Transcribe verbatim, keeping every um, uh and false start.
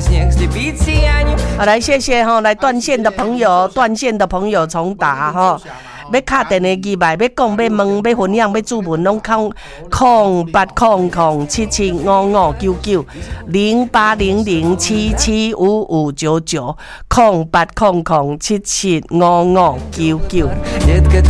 好，来谢谢哈，来断线的朋友，断线的朋友重打哈。要打电话机来，要讲要问要分享要注文，拢空空八空空七七五五九九零八零零七七五五九九空八空空七七五五九九。